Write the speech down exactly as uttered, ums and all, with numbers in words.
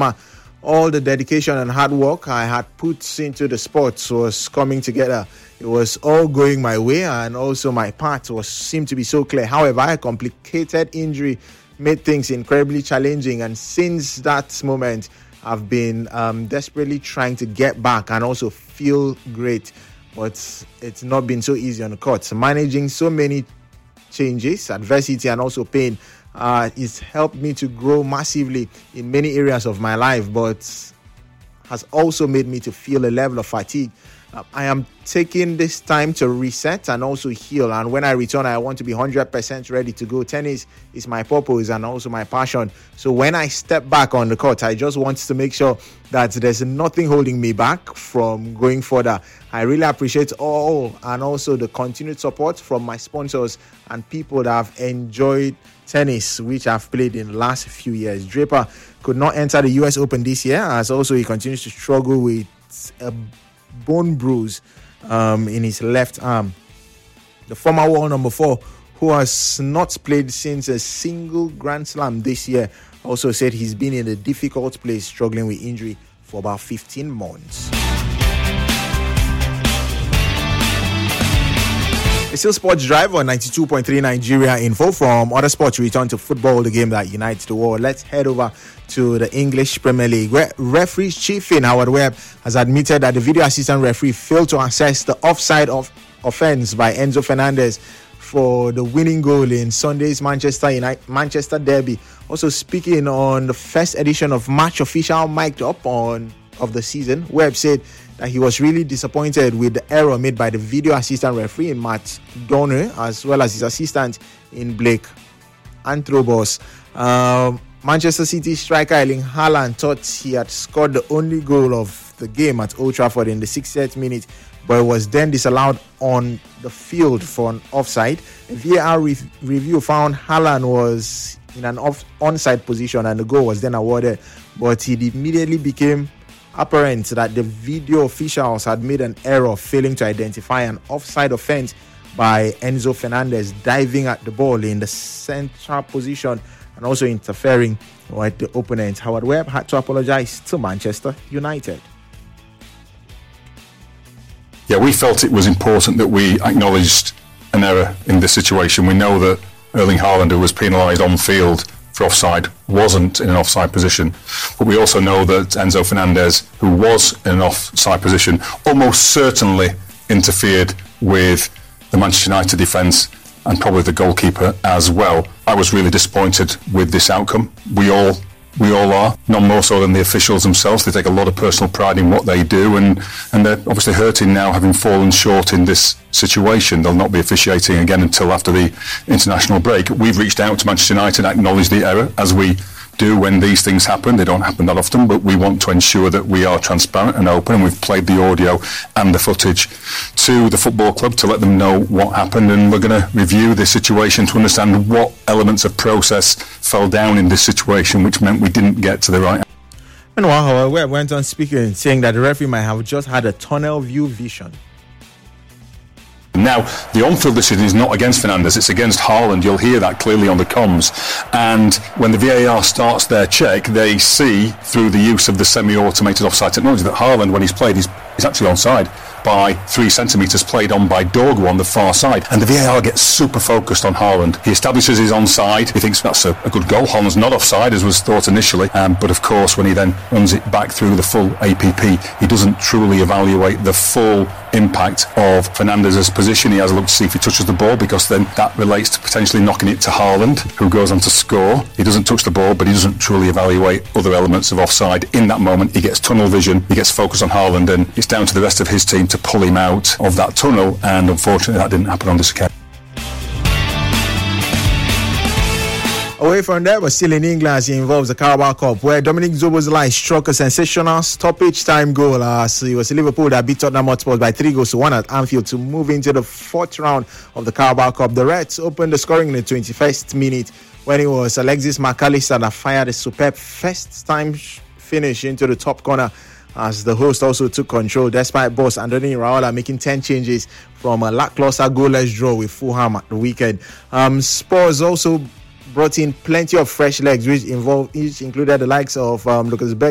Alkmaar, all the dedication and hard work I had put into the sports was coming together. It was all going my way, and also my path was seemed to be so clear. However, a complicated injury made things incredibly challenging, and since that moment, I've been um, desperately trying to get back and also feel great, but it's not been so easy on the court. Managing so many changes, adversity, and also pain uh, it's helped me to grow massively in many areas of my life, but has also made me to feel a level of fatigue. Uh, I am taking this time to reset and also heal, and when I return, I want to be one hundred percent ready to go. Tennis is my purpose and also my passion. So when I step back on the court, I just want to make sure that there's nothing holding me back from going further. I really appreciate all and also the continued support from my sponsors and people that have enjoyed tennis, which I've played in the last few years. Draper could not enter the U S Open this year, as also he continues to struggle with a bone bruise um, in his left arm. The former world number four, who has not played since a single Grand Slam this year, also said he's been in a difficult place, struggling with injury for about fifteen months. It's still Sports Drive on ninety-two point three Nigeria Info. From other sports, we return to football, the game that unites the world. Let's head over to the English Premier League, where referee's chief in Howard Webb has admitted that the video assistant referee failed to assess the offside of offence by Enzo Fernandez for the winning goal in Sunday's Manchester United Manchester derby. Also speaking on the first edition of Match Official Mic'd Up on of the season, Webb said that he was really disappointed with the error made by the video assistant referee in Matt Donner, as well as his assistant in Blake Antrobos. Um, Manchester City striker Erling Haaland thought he had scored the only goal of the game at Old Trafford in the sixtieth minute, but was then disallowed on the field for an offside. A V A R re- review found Haaland was in an off- onside position and the goal was then awarded, but it immediately became apparent that the video officials had made an error, failing to identify an offside offence by Enzo Fernandez diving at the ball in the central position and also interfering with the opponent. Howard Webb had to apologise to Manchester United. Yeah, we felt it was important that we acknowledged an error in this situation. We know that Erling Haaland, who was penalised on field for offside, wasn't in an offside position, but we also know that Enzo Fernandez, who was in an offside position, almost certainly interfered with the Manchester United defence and probably the goalkeeper as well. I was really disappointed with this outcome. We all we all are, none more so than the officials themselves. They take a lot of personal pride in what they do, and, and they're obviously hurting now, having fallen short in this situation. They'll not be officiating again until after the international break. We've reached out to Manchester United, acknowledged the error, as we do when these things happen. They don't happen that often, but we want to ensure that we are transparent and open, and we've played the audio and the footage to the football club to let them know what happened, and we're going to review this situation to understand what elements of process fell down in this situation, which meant we didn't get to the right. Meanwhile, Howard Webb went on speaking, saying that the referee might have just had a tunnel view vision. Now, the on-field decision is not against Fernandes, it's against Haaland. You'll hear that clearly on the comms. And when the V A R starts their check, they see, through the use of the semi-automated offside technology, that Haaland, when he's played, he's, he's actually onside by three centimetres, played on by Dorgu on the far side. And the V A R gets super focused on Haaland. He establishes his onside. He thinks that's a, a good goal. Haaland's not offside, as was thought initially. Um, but of course, when he then runs it back through the full A P P, he doesn't truly evaluate the full impact of Fernandez's position. He has a look to see if he touches the ball, because then that relates to potentially knocking it to Haaland, who goes on to score. He doesn't touch the ball, but he doesn't truly evaluate other elements of offside. In that moment, he gets tunnel vision. He gets focused on Haaland, and it's down to the rest of his team to pull him out of that tunnel, and unfortunately that didn't happen on this occasion. Away from there, but still in England, as he involves the Carabao Cup, where Dominic Szoboszlai struck a sensational stoppage time goal as it was Liverpool that beat Tottenham Hotspur by three goals to one at Anfield to move into the fourth round of the Carabao Cup. The Reds opened the scoring in the twenty-first minute when it was Alexis McAllister that fired a superb first-time finish into the top corner, as the host also took control despite boss Andoni Iraola making ten changes from a lackluster goalless draw with Fulham at the weekend. Um, Spurs also brought in plenty of fresh legs, which involved, each included the likes of um, Lucas Berg